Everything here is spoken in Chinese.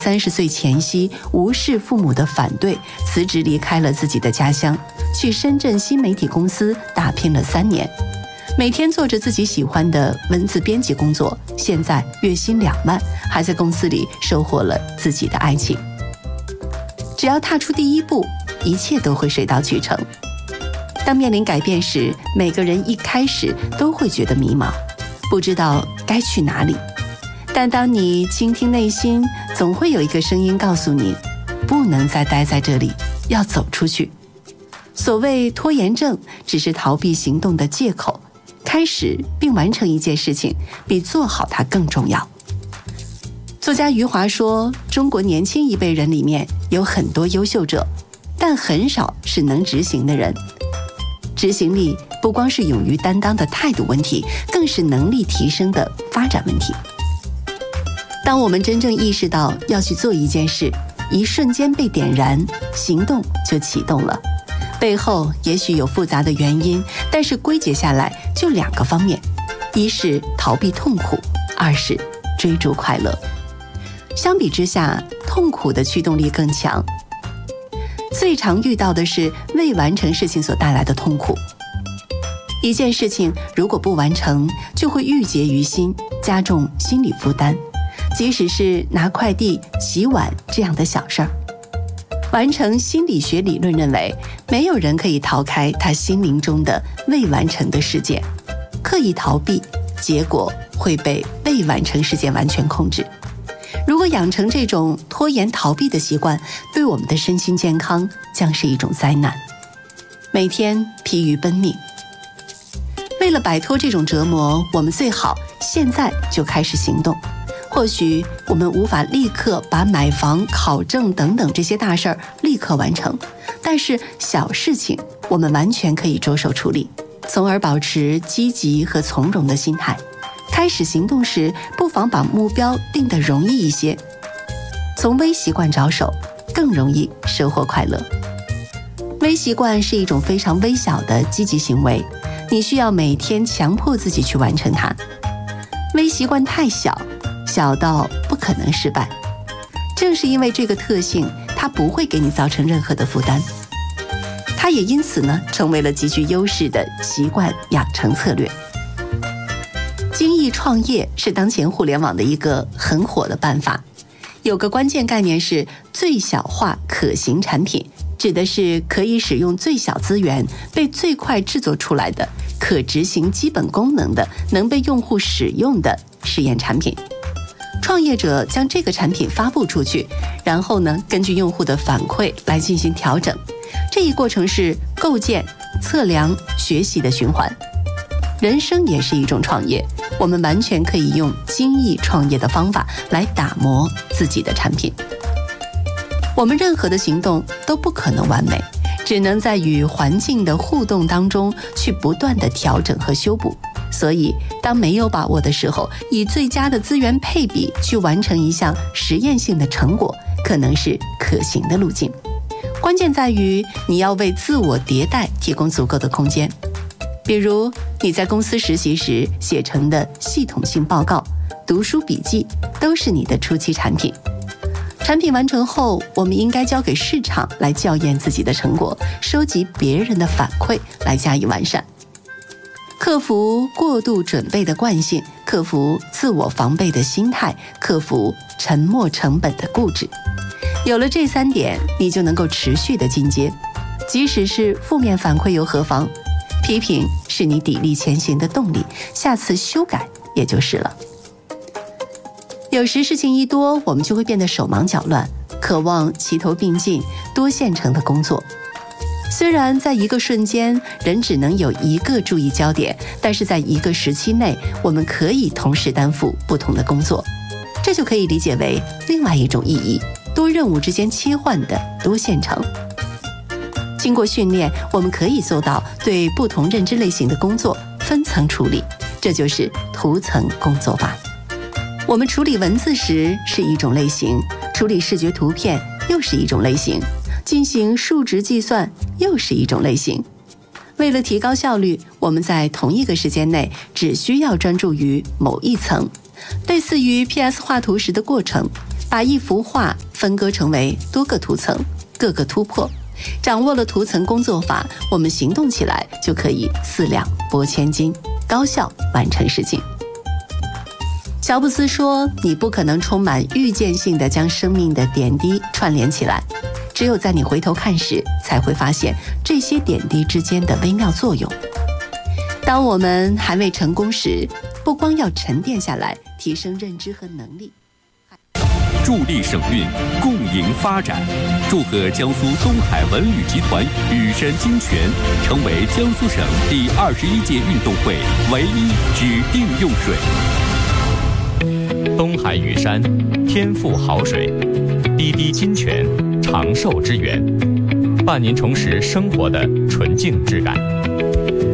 30岁前夕，无视父母的反对，辞职离开了自己的家乡，去深圳新媒体公司打拼了3年，每天做着自己喜欢的文字编辑工作，现在月薪2万，还在公司里收获了自己的爱情。只要踏出第一步，一切都会水到渠成。当面临改变时，每个人一开始都会觉得迷茫，不知道该去哪里。但当你倾听内心，总会有一个声音告诉你，不能再待在这里，要走出去。所谓拖延症，只是逃避行动的借口。开始并完成一件事情，比做好它更重要。作家余华说，中国年轻一辈人里面有很多优秀者，但很少是能执行的人。执行力不光是勇于担当的态度问题，更是能力提升的发展问题。当我们真正意识到要去做一件事，一瞬间被点燃，行动就启动了。背后也许有复杂的原因，但是归结下来就2个方面：一是逃避痛苦，2是追逐快乐。相比之下，痛苦的驱动力更强。最常遇到的是未完成事情所带来的痛苦。一件事情如果不完成，就会郁结于心，加重心理负担。即使是拿快递、洗碗这样的小事儿，完成心理学理论认为，没有人可以逃开他心灵中的未完成的事件。刻意逃避，结果会被未完成事件完全控制。如果养成这种拖延逃避的习惯，对我们的身心健康将是一种灾难。每天疲于奔命，为了摆脱这种折磨，我们最好现在就开始行动。或许我们无法立刻把买房、考证等等这些大事儿立刻完成，但是小事情我们完全可以着手处理，从而保持积极和从容的心态。开始行动时，不妨把目标定得容易一些，从微习惯着手，更容易收获快乐。微习惯是一种非常微小的积极行为，你需要每天强迫自己去完成它。微习惯太小，小到不可能失败。正是因为这个特性，它不会给你造成任何的负担。它也因此呢，成为了极具优势的习惯养成策略。精益创业是当前互联网的一个很火的办法。有个关键概念是最小化可行产品，指的是可以使用最小资源、被最快制作出来的、可执行基本功能的、能被用户使用的试验产品。创业者将这个产品发布出去，然后呢，根据用户的反馈来进行调整。这一过程是构建、测量、学习的循环。人生也是一种创业，我们完全可以用精益创业的方法来打磨自己的产品。我们任何的行动都不可能完美，只能在与环境的互动当中去不断的调整和修补。所以当没有把握的时候，以最佳的资源配比去完成一项实验性的成果，可能是可行的路径。关键在于你要为自我迭代提供足够的空间。比如你在公司实习时写成的系统性报告、读书笔记，都是你的初期产品。产品完成后，我们应该交给市场来校验自己的成果，收集别人的反馈来加以完善。克服过度准备的惯性，克服自我防备的心态，克服沉没成本的固执。有了这3点，你就能够持续的进阶。即使是负面反馈又何妨？批评是你砥砺前行的动力，下次修改也就是了。有时事情一多，我们就会变得手忙脚乱，渴望齐头并进、多线程的工作。虽然在一个瞬间，人只能有一个注意焦点，但是在一个时期内，我们可以同时担负不同的工作。这就可以理解为另外一种意义，多任务之间切换的多线程。经过训练，我们可以做到对不同认知类型的工作分层处理，这就是图层工作法。我们处理文字时是一种类型，处理视觉图片又是一种类型，进行数值计算又是一种类型。为了提高效率，我们在同一个时间内只需要专注于某一层，类似于 PS 画图时的过程。 把一幅画分割成为多个图层，各个突破。掌握了图层工作法，我们行动起来就可以四两拨千斤，高效完成事情。乔布斯说，你不可能充满预见性地将生命的点滴串联起来，只有在你回头看时，才会发现这些点滴之间的微妙作用。当我们还未成功时，不光要沉淀下来，提升认知和能力， 助力省运，共赢发展。祝贺江苏东海文旅集团羽山金泉成为江苏省第21届运动会唯一指定用水。 东海羽山，天赋好水，滴滴金泉，长寿之源，伴您重拾生活的纯净质感。